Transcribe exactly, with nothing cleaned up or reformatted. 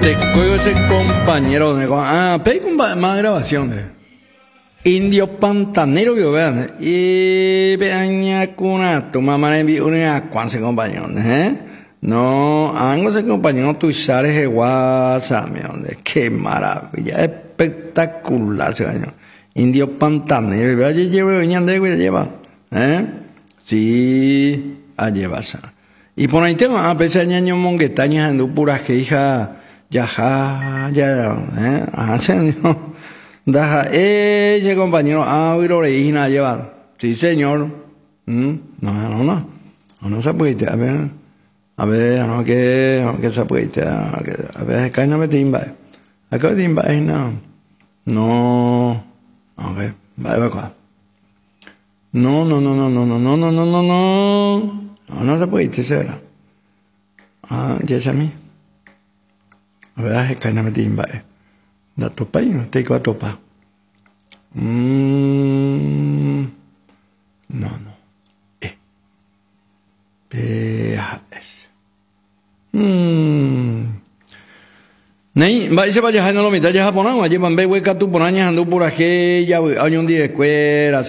te cuelgo ese compañero. De, ah, pedí con más grabaciones. Indio pantanero, vio, vean. Y peña cuna, tu mamá le envió una cuanse compañero, ¿eh? No, algo se compañero, tú sales de WhatsApp, mi hombre. Qué maravilla, espectacular ese año. Indio pantanero, vea, yo llevo, venían de güey, lleva, ¿eh? Sí, a llevarse. Y por ahí tengo, a pesar de año monguetañas, ando puras que hija, ya, ya, ya, ¿eh? Ajá, señor. Daja, ella, compañero, ah, oír orejina a llevar. Sí, señor. ¿Mm? No, no, no. No, no se puede, a ver. A ver, no, que, no, que se puede, a ver, acá no me timba. Acá me timba, no. No. A ver, va, va, va. No, no, no, no, no, no, no, no, no, no, no. No, no se puede, será. Ah, ya es a mí. A ver, acá no me timba. Da topa y no te iba a topar. Mm, no, no. Eh. Pejas. Mm. Nei, va ese vaya no lo mitad ya japonés, allí van ve hueca tu ponañas andu por aquí ya hay un día de escuela.